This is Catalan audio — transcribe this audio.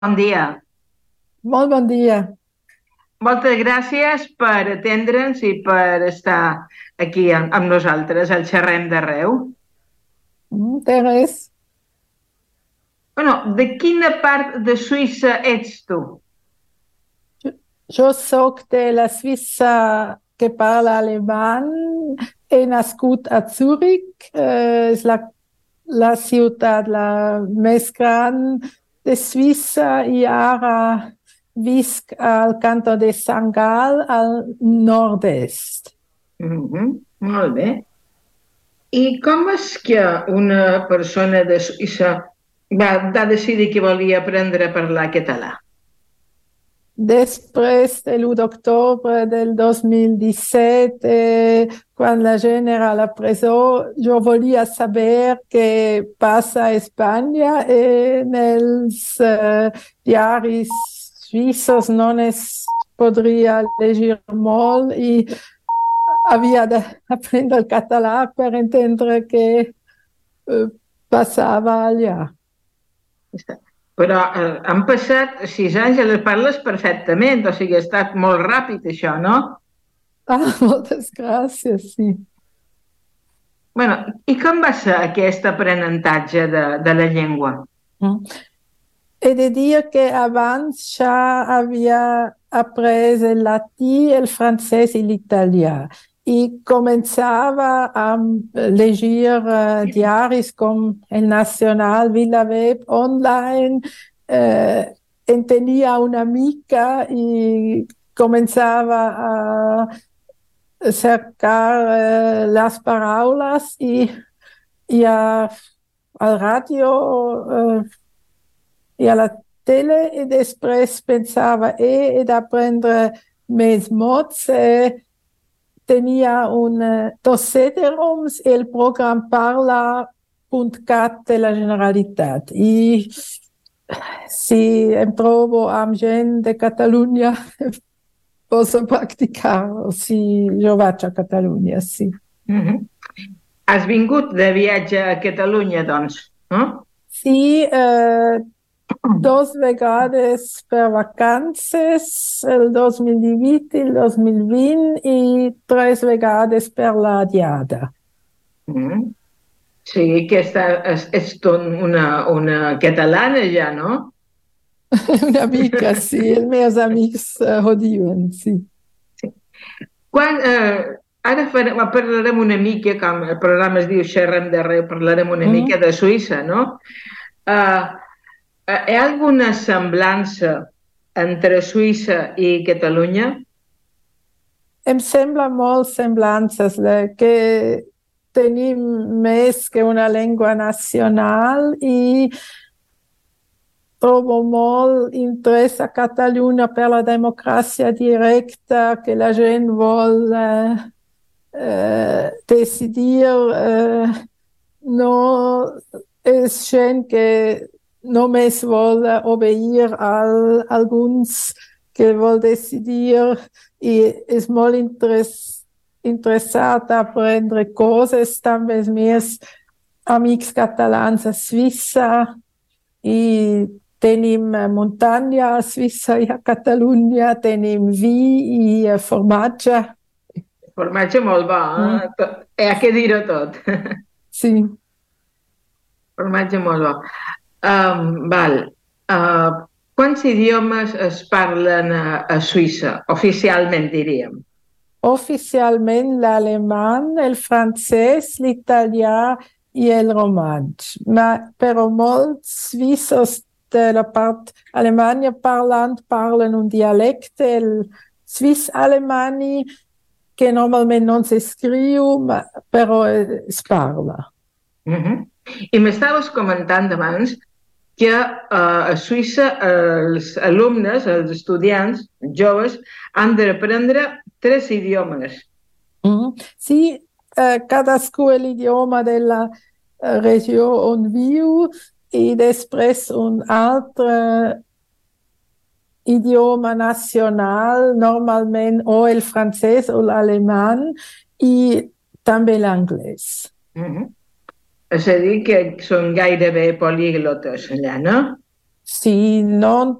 Bon dia. Molt bon dia. Moltes gràcies per atendre'ns i per estar aquí amb nosaltres al Xerrem d'Arreu. De res. Bueno, de quina part de Suïssa ets tu? Jo soc de la Suïssa que parla alemany. He nascut a Zurich. És la ciutat la més gran de Suïssa i ara visc al cantó de Sant Gal, al nord-est. Molt bé. I com és que una persona de Suïssa va decidir que volia aprendre a parlar català? Després de l'1 d'octubre del 2017, quan la gent era a la presó, jo volia saber què passa a Espanya. En els diaris suïssos no es podria llegir molt i havia d'aprendre el català per entendre què passava allà. Però han passat 6 anys i les parles perfectament, o sigui, ha estat molt ràpid això, no? Moltes gràcies, sí. Bueno, i com va ser aquest aprenentatge de la llengua? He de dir que abans ja havia après el llatí, el francès i l'italià. I començava a llegir diaris com El Nacional, VilaWeb, online. Entenia una mica i començava a cercar les paraules i al ràdio i a la tele, i després pensava he d'aprendre més mots. Tenia dos CD-ROMs i el program Parla.cat de la Generalitat. I si em trobo amb gent de Catalunya, posso practicar, o si jo vaig a Catalunya, sí. Has vingut de viatge a Catalunya, doncs, no? Sí, 2 vegades per vacances, el 2018 i el 2020, i 3 vegades per la diada. Sí, aquesta és una catalana ja, no? Una mica, sí. Els meus amics ho diuen, sí. Ara parlarem una mica, com el programa es diu Xerrem d'Arreu, parlarem una mica de Suïssa, no? Hi ha alguna semblança entre Suïssa i Catalunya? Em sembla molt semblances, que tenim més que una llengua nacional, i trobo molt interès a Catalunya per la democràcia directa, que la gent vol decidir. No és gent que només vol obeir a alguns, que vol decidir, i és molt interessat a aprendre coses. També els meus amics catalans a Suïssa, i tenim muntanya a Suïssa i a Catalunya, tenim vi i formatge. Formatge molt bo, hi ha que dir-ho tot. Sí. Formatge molt bo. Quants idiomes es parlen a Suïssa, oficialment, diríem? Oficialment l'alemany, el francès, l'italià i el romanç. Però molts suïssos de la part alemanya parlen un dialecte, el suís-alemany, que normalment no s'escriu, però es parla. I m'estaves comentant abans que a Suïssa els alumnes, els estudiants joves, han d'aprendre 3 idiomes. Sí, cadascú l'idioma de la regió on viu, i després un altre idioma nacional, normalment o el francès o l'alemany, i també l'anglès. És a dir, que són gairebé políglotes allà, no? sì, non